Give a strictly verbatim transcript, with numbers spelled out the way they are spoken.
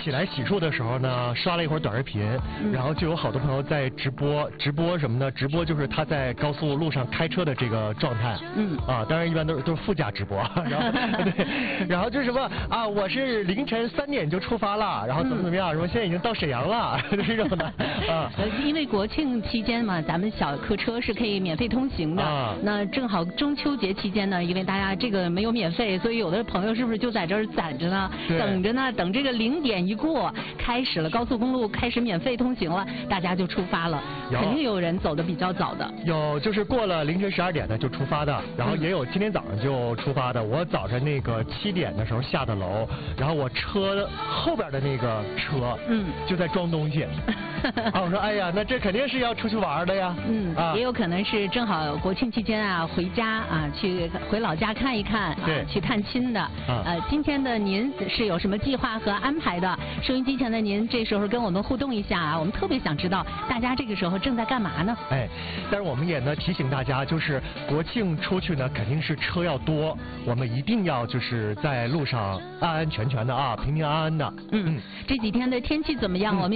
起来洗漱的时候呢，刷了一会儿短视频， 嗯、 然后就有好多朋友在直播，直播什么呢？直播就是他在高速路上开车的这个状态。嗯。啊，当然一般都是都是副驾直播，然后对，然后就是什么啊，我是凌晨三点就出发了，然后怎么怎么样，什么现在已经到沈阳了，这种的啊。 因为国庆期间嘛，咱们小客车是可以免费通行的。啊。那正好中秋节期间呢，因为大家这个没有免费，所以有的朋友是不是就在这儿攒着呢？等着呢，等这个零点一过，开始了高速公路开始免费通行了，大家就出发了。肯定有人走的比较早的。 有，就是过了凌晨十二点的就出发的，然后也有今天早上就出发的。我早晨那个七点的时候下的楼，然后我车后边的那个车，嗯，就在装东西。啊，我说哎呀，那这肯定是要出去玩的呀。 嗯，啊，也有可能是正好国庆期间啊，回家啊，去回老家看一看， 对， 啊，去探亲的。啊，呃，今天的您是有什么计划和安排的？收音机前的您，这时候跟我们互动一下啊，我们特别想知道大家这个时候正在干嘛呢？ 哎，但是我们也呢提醒大家，就是国庆出去呢，肯定是车要多，我们一定要就是在路上安安全全的啊，平平安安的。 嗯，这几天的天气怎么样？嗯、我们。